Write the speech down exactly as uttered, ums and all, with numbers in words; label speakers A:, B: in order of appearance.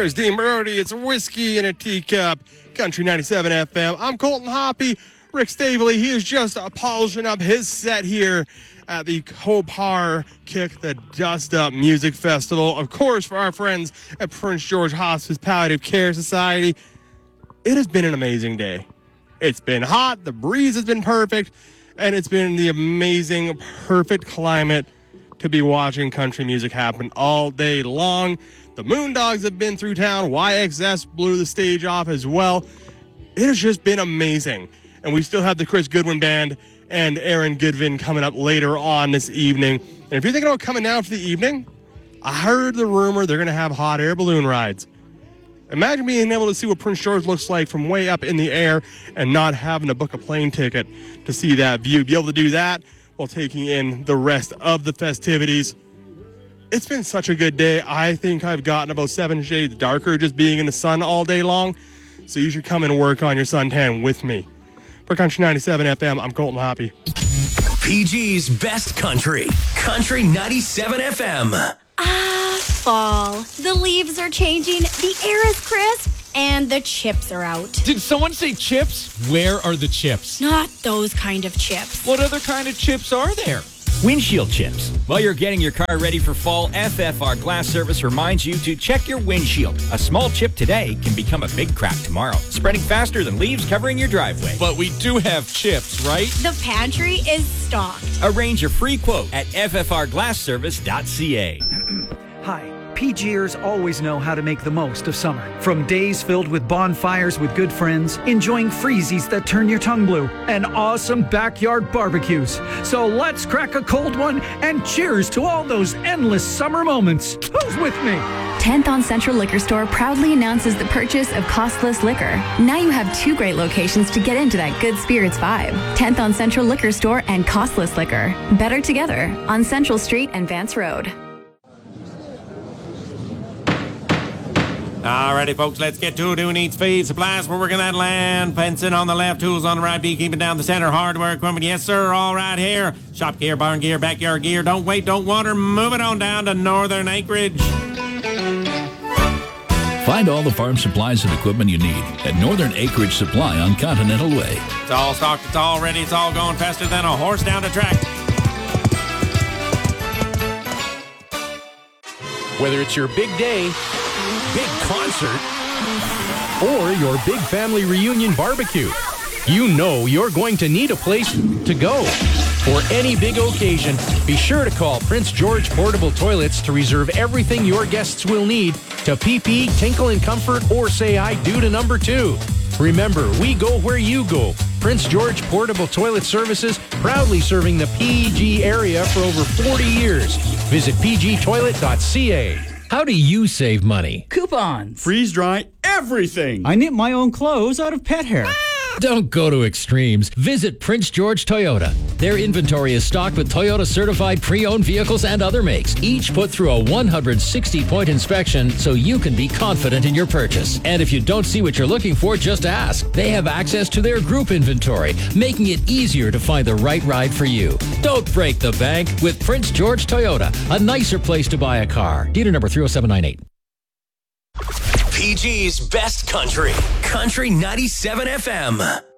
A: There's Dean Brody. It's Whiskey in a Teacup. Country ninety-seven F M. I'm Colton Hoppy. Rick Stavely, he is just polishing up his set here at the Copar Kick the Dust Up Music Festival. Of course, for our friends at Prince George Hospice Palliative Care Society, it has been an amazing day. It's been hot, the breeze has been perfect, and it's been the amazing, perfect climate to be watching country music happen all day long. The Moondogs have been through town. Y X S blew the stage off as well. It has just been amazing. And we still have the Chris Goodwin Band and Aaron Goodvin coming up later on this evening. And if you're thinking about coming down for the evening, I heard the rumor they're going to have hot air balloon rides. Imagine being able to see what Prince George looks like from way up in the air and not having to book a plane ticket to see that view. Be able to do that while taking in the rest of the festivities. It's been such a good day. I think I've gotten about seven shades darker just being in the sun all day long. So you should come and work on your suntan with me. For Country ninety-seven F M, I'm Colton Hoppy.
B: P G's Best Country. Country ninety-seven F M.
C: Ah, fall. The leaves are changing, the air is crisp, and the chips are out.
D: Did someone say chips? Where are the chips?
C: Not those kind of chips.
D: What other kind of chips are there?
E: Windshield chips. While you're getting your car ready for fall, F F R Glass Service reminds you to check your windshield. A small chip today can become a big crack tomorrow, spreading faster than leaves covering your driveway.
D: But we do have chips, right?
C: The pantry is stocked.
E: Arrange your free quote at f f r glass service dot c a.
F: Hi. PGers always know how to make the most of summer. From days filled with bonfires with good friends, enjoying freezies that turn your tongue blue, and awesome backyard barbecues. So let's crack a cold one and cheers to all those endless summer moments. Who's with me?
G: tenth on Central Liquor Store proudly announces the purchase of costless liquor. Now you have two great locations to get into that good spirits vibe. tenth on Central Liquor Store and costless liquor. Better together on Central Street and Vance Road.
H: Alrighty, folks, let's get to it. Who needs feed? Supplies, we're working that land. Fencing on the left, tools on the right, beekeeping down the center, hardware equipment. Yes, sir, all right here. Shop gear, barn gear, backyard gear. Don't wait, don't water. Move it on down to Northern Acreage.
I: Find all the farm supplies and equipment you need at Northern Acreage Supply on Continental Way.
H: It's all stocked, it's all ready, it's all going faster than a horse down the track.
J: Whether it's your big day, big concert, or your big family reunion barbecue, you know you're going to need a place to go. For any big occasion, be sure to call Prince George Portable Toilets to reserve everything your guests will need to pee-pee, tinkle in comfort, or say I do to number two. Remember, we go where you go. Prince George Portable Toilet Services, proudly serving the P G area for over forty years. Visit p g toilet dot c a.
K: How do you save money?
L: Coupons.
M: Freeze dry everything.
L: I knit my own clothes out of pet hair.
K: Don't go to extremes. Visit Prince George Toyota. Their inventory is stocked with Toyota certified pre-owned vehicles and other makes, each put through a one hundred sixty point inspection so you can be confident in your purchase. And if you don't see what you're looking for, just ask. They have access to their group inventory, making it easier to find the right ride for you. Don't break the bank with Prince George Toyota, a nicer place to buy a car. Dealer number three oh seven nine eight.
B: P G's Best Country. Country ninety-seven F M.